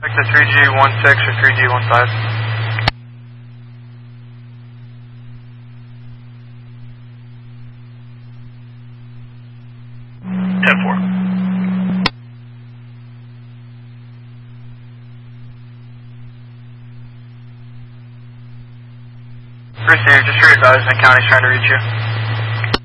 Back to 3G16 or 3G15. 10-4. Receive, just re-advise, and county's trying to reach you.